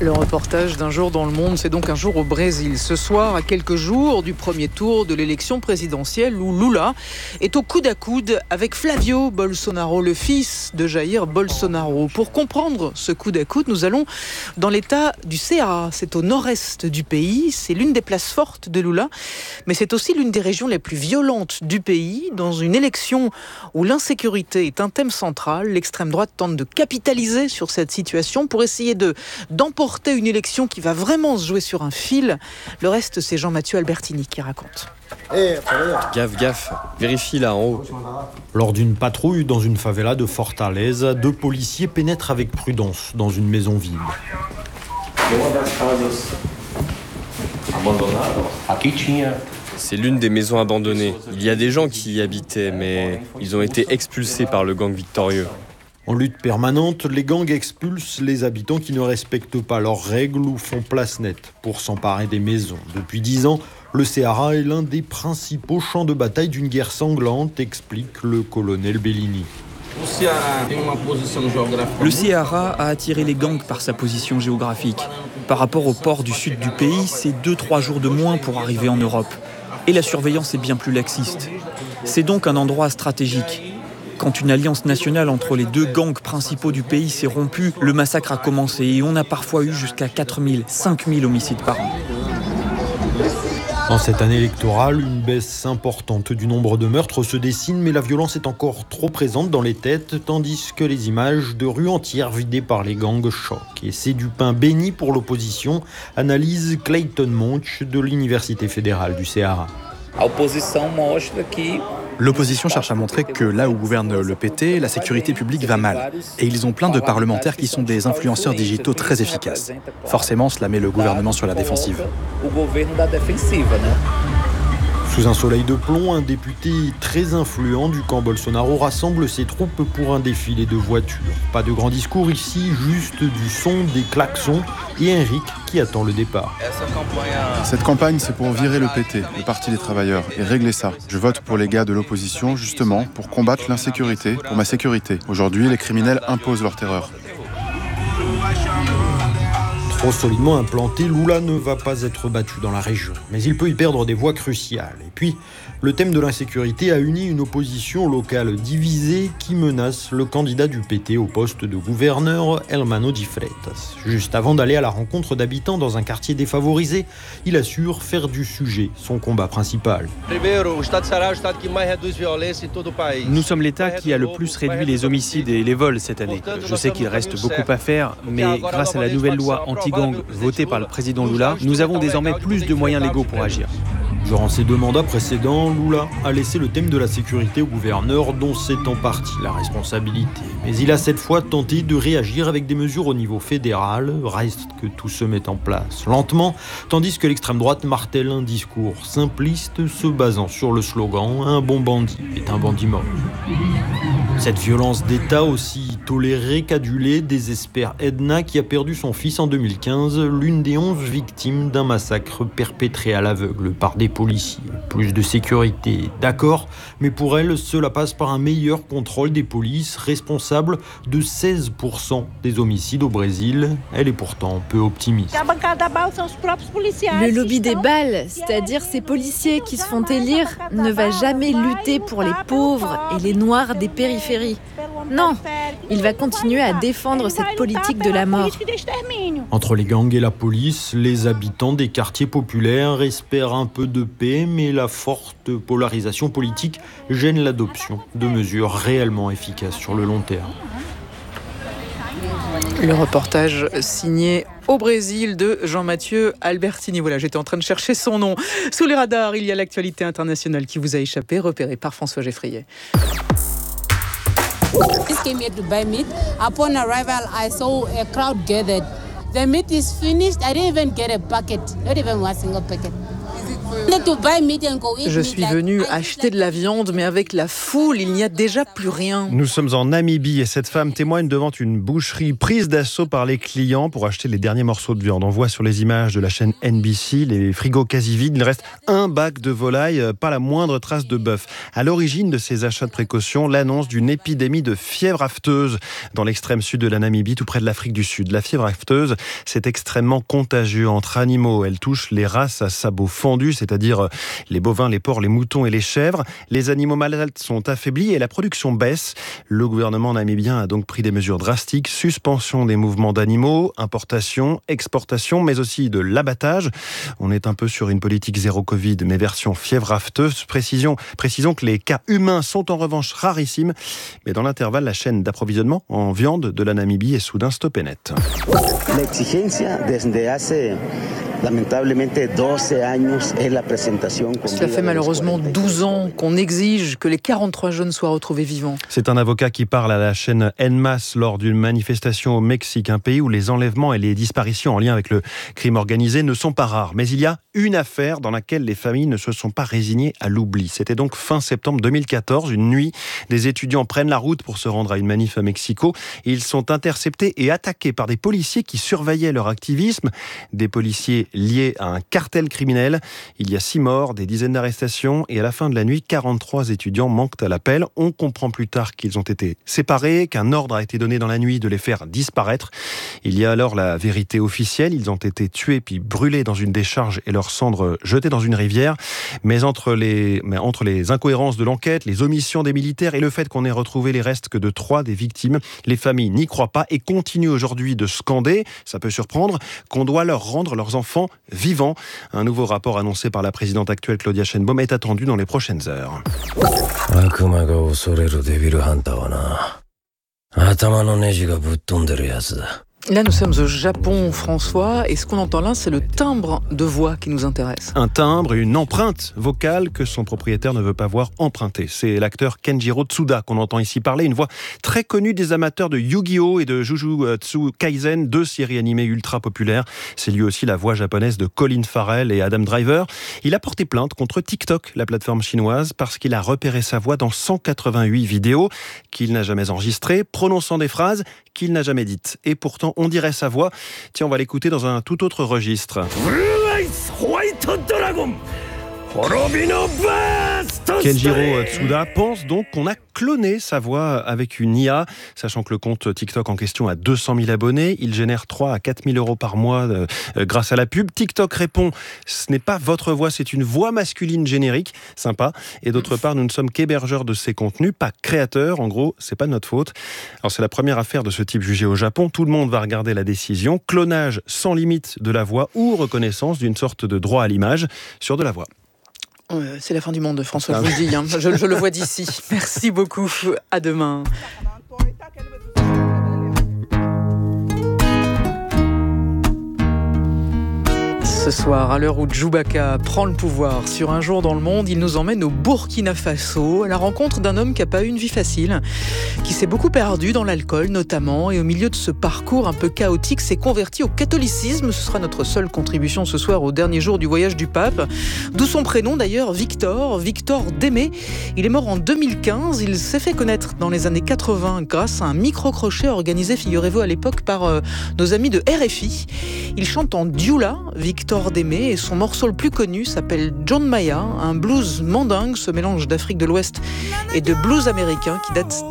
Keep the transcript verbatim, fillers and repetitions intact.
Le reportage d'un jour dans le monde, c'est donc un jour au Brésil. Ce soir, à quelques jours du premier tour de l'élection présidentielle où Lula est au coude à coude avec Flavio Bolsonaro, le fils de Jair Bolsonaro. Pour comprendre ce coude à coude, nous allons dans l'état du Ceará. C'est au nord-est du pays. C'est l'une des places fortes de Lula, mais c'est aussi l'une des régions les plus violentes du pays. Dans une élection où l'insécurité est un thème central, l'extrême droite tente de capitaliser sur cette situation pour essayer de, d'emporter une élection qui va vraiment se jouer sur un fil. Le reste, c'est Jean-Mathieu Albertini qui raconte. Gaffe, gaffe, vérifie là en haut. Lors d'une patrouille dans une favela de Fortaleza, deux policiers pénètrent avec prudence dans une maison vide. C'est l'une des maisons abandonnées. Il y a des gens qui y habitaient, mais ils ont été expulsés par le gang victorieux. En lutte permanente, les gangs expulsent les habitants qui ne respectent pas leurs règles ou font place nette pour s'emparer des maisons. Depuis dix ans, le Ceará est l'un des principaux champs de bataille d'une guerre sanglante, explique le colonel Bellini. Le Ceará a attiré les gangs par sa position géographique. Par rapport au port du sud du pays, c'est deux à trois jours de moins pour arriver en Europe. Et la surveillance est bien plus laxiste. C'est donc un endroit stratégique. Quand une alliance nationale entre les deux gangs principaux du pays s'est rompue, le massacre a commencé et on a parfois eu jusqu'à quatre mille, cinq mille homicides par an. En cette année électorale, une baisse importante du nombre de meurtres se dessine, mais la violence est encore trop présente dans les têtes, tandis que les images de rues entières vidées par les gangs choquent. Et c'est du pain béni pour l'opposition, analyse Clayton Monch de l'Université fédérale du Ceará. L'opposition cherche à montrer que là où gouverne le P T, la sécurité publique va mal. Et ils ont plein de parlementaires qui sont des influenceurs digitaux très efficaces. Forcément, cela met le gouvernement sur la défensive. Sous un soleil de plomb, un député très influent du camp Bolsonaro rassemble ses troupes pour un défilé de voitures. Pas de grand discours ici, juste du son, des klaxons et Henrique qui attend le départ. Cette campagne, c'est pour virer le P T, le Parti des travailleurs, et régler ça. Je vote pour les gars de l'opposition, justement, pour combattre l'insécurité, pour ma sécurité. Aujourd'hui, les criminels imposent leur terreur. Trop solidement implanté, Lula ne va pas être battu dans la région, mais il peut y perdre des voix cruciales. Et puis, le thème de l'insécurité a uni une opposition locale divisée qui menace le candidat du P T au poste de gouverneur, Hermano de Freitas. Juste avant d'aller à la rencontre d'habitants dans un quartier défavorisé, il assure faire du sujet son combat principal. Nous sommes l'État qui a le plus réduit les homicides et les vols cette année. Je sais qu'il reste beaucoup à faire, mais grâce à la nouvelle loi anti-gang votée par le président Lula, nous avons désormais plus de moyens légaux pour agir. Durant ses deux mandats précédents, Lula a laissé le thème de la sécurité au gouverneur, dont c'est en partie la responsabilité. Mais il a cette fois tenté de réagir avec des mesures au niveau fédéral. Reste que tout se met en place lentement, tandis que l'extrême droite martèle un discours simpliste se basant sur le slogan « Un bon bandit est un bandit mort ». Cette violence d'État aussi tolérée qu'adulée désespère Edna qui a perdu son fils en deux mille quinze, l'une des onze victimes d'un massacre perpétré à l'aveugle par des policiers. Plus de sécurité, d'accord, mais pour elle, cela passe par un meilleur contrôle des polices, responsable de seize pour cent des homicides au Brésil. Elle est pourtant peu optimiste. Le lobby des balles, c'est-à-dire ces policiers qui se font élire, ne va jamais lutter pour les pauvres et les noirs des périphéries. Non, il va continuer à défendre cette politique de la mort. Entre les gangs et la police, les habitants des quartiers populaires espèrent un peu de paix, mais la forte polarisation politique gêne l'adoption de mesures réellement efficaces sur le long terme. Le reportage signé au Brésil de Jean-Mathieu Albertini. Voilà, j'étais en train de chercher son nom. Sous les radars, il y a l'actualité internationale qui vous a échappé, repérée par François Geffrier. I came here to buy meat. Upon arrival, I saw a crowd gathered. The meat is finished. I didn't even get a bucket, not even one single packet. Je suis venu acheter de la viande, mais avec la foule, il n'y a déjà plus rien. Nous sommes en Namibie et cette femme témoigne devant une boucherie prise d'assaut par les clients pour acheter les derniers morceaux de viande. On voit sur les images de la chaîne N B C les frigos quasi vides. Il reste un bac de volaille, pas la moindre trace de bœuf. À l'origine de ces achats de précaution, l'annonce d'une épidémie de fièvre afteuse dans l'extrême sud de la Namibie, tout près de l'Afrique du Sud. La fièvre afteuse, c'est extrêmement contagieux entre animaux. Elle touche les races à sabots fendus, c'est-à-dire les bovins, les porcs, les moutons et les chèvres. Les animaux malades sont affaiblis et la production baisse. Le gouvernement namibien a donc pris des mesures drastiques, suspension des mouvements d'animaux, importation, exportation, mais aussi de l'abattage. On est un peu sur une politique zéro Covid, mais version fièvre afteuse. Précision, précisons que les cas humains sont en revanche rarissimes, mais dans l'intervalle, la chaîne d'approvisionnement en viande de la Namibie est soudain stoppée net. Cela fait malheureusement douze ans qu'on exige que les quarante-trois jeunes soient retrouvés vivants. C'est un avocat qui parle à la chaîne En Masse lors d'une manifestation au Mexique, un pays où les enlèvements et les disparitions en lien avec le crime organisé ne sont pas rares. Mais il y a une affaire dans laquelle les familles ne se sont pas résignées à l'oubli. C'était donc fin septembre deux mille quatorze, une nuit. Des étudiants prennent la route pour se rendre à une manif à Mexico. Ils sont interceptés et attaqués par des policiers qui surveillaient leur activisme. Des policiers liés à un cartel criminel. Il y a six morts, des dizaines d'arrestations et à la fin de la nuit, quarante-trois étudiants manquent à l'appel. On comprend plus tard qu'ils ont été séparés, qu'un ordre a été donné dans la nuit de les faire disparaître. Il y a alors la vérité officielle. Ils ont été tués puis brûlés dans une décharge et leurs cendres jetées dans une rivière. Mais entre les, mais entre les incohérences de l'enquête, les omissions des militaires et le fait qu'on ait retrouvé les restes que de trois des victimes, les familles n'y croient pas et continuent aujourd'hui de scander, ça peut surprendre, qu'on doit leur rendre leurs enfants vivants. Un nouveau rapport annoncé par la présidente actuelle Claudia Sheinbaum est attendu dans les prochaines heures. Là, nous sommes au Japon, François, et ce qu'on entend là, c'est le timbre de voix qui nous intéresse. Un timbre, une empreinte vocale que son propriétaire ne veut pas voir empruntée. C'est l'acteur Kenjiro Tsuda qu'on entend ici parler, une voix très connue des amateurs de Yu-Gi-Oh! Et de Jujutsu Kaisen, deux séries animées ultra populaires. C'est lui aussi la voix japonaise de Colin Farrell et Adam Driver. Il a porté plainte contre TikTok, la plateforme chinoise, parce qu'il a repéré sa voix dans cent quatre-vingt-huit vidéos qu'il n'a jamais enregistrées, prononçant des phrases qu'il n'a jamais dites. Et pourtant, on dirait sa voix. Tiens, on va l'écouter dans un tout autre registre. Kenjiro Tsuda pense donc qu'on a cloné sa voix avec une I A, sachant que le compte TikTok en question a deux cent mille abonnés. Il génère trois à quatre mille euros par mois euh, grâce à la pub. TikTok répond, ce n'est pas votre voix, c'est une voix masculine générique. Sympa. Et d'autre part, nous ne sommes qu'hébergeurs de ces contenus, pas créateurs. En gros, c'est pas de notre faute. Alors, c'est la première affaire de ce type jugée au Japon. Tout le monde va regarder la décision. Clonage sans limite de la voix ou reconnaissance d'une sorte de droit à l'image sur de la voix. C'est la fin du monde, François, je vous le dis. Hein. Je, je le vois d'ici. Merci beaucoup. À demain. Ce soir, à l'heure où Djoubaka prend le pouvoir sur Un jour dans le monde, il nous emmène au Burkina Faso, à la rencontre d'un homme qui n'a pas eu une vie facile, qui s'est beaucoup perdu dans l'alcool notamment, et au milieu de ce parcours un peu chaotique, s'est converti au catholicisme. Ce sera notre seule contribution ce soir au dernier jour du voyage du pape. D'où son prénom d'ailleurs, Victor, Victor Démé. Il est mort en deux mille quinze, il s'est fait connaître dans les années quatre-vingts grâce à un micro-crochet organisé, figurez-vous, à l'époque par euh, nos amis de R F I. Il chante en dioula, Victor Démé, et son morceau le plus connu s'appelle John Maya, un blues mandingue, ce mélange d'Afrique de l'Ouest et de blues américain qui date